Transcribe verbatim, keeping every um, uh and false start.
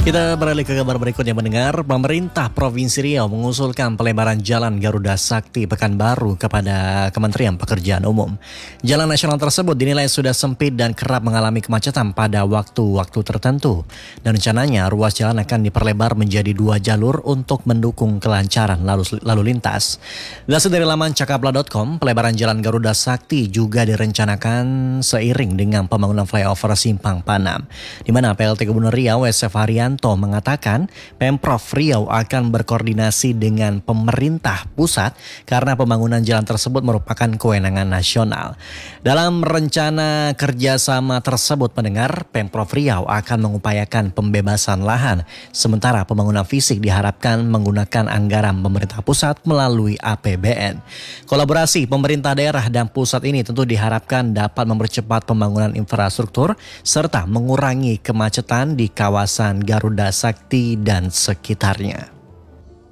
Kita beralih ke kabar berikutnya mendengar pemerintah Provinsi Riau mengusulkan pelebaran jalan Garuda Sakti Pekanbaru kepada Kementerian Pekerjaan Umum. Jalan nasional tersebut dinilai sudah sempit dan kerap mengalami kemacetan pada waktu-waktu tertentu. Dan rencananya ruas jalan akan diperlebar menjadi dua jalur untuk mendukung kelancaran lalu, lalu lintas. Dilansir dari laman cakapla dot com, pelebaran jalan Garuda Sakti juga direncanakan seiring dengan pembangunan flyover Simpang Panam, di mana P L T Gubernur Riau S F Haryanto mengatakan Pemprov Riau akan berkoordinasi dengan pemerintah pusat karena pembangunan jalan tersebut merupakan kewenangan nasional. Dalam rencana kerjasama tersebut pendengar, Pemprov Riau akan mengupayakan pembebasan lahan, sementara pembangunan fisik diharapkan menggunakan anggaran pemerintah pusat melalui A P B N. Kolaborasi pemerintah daerah dan pusat ini tentu diharapkan dapat mempercepat pembangunan infrastruktur serta mengurangi kemacetan di kawasan Garuda Sakti dan sekitarnya.